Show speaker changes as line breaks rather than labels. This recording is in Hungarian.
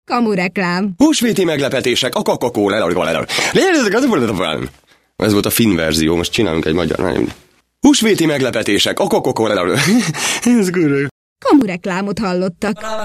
Kamureklám.
Húsvéti meglepetések a Coca-Cola. Ez volt a finn verzió, most csinálunk egy magyar. Húsvéti meglepetések a Coca-Cola. Ez kurva.
Kamureklámot hallottak.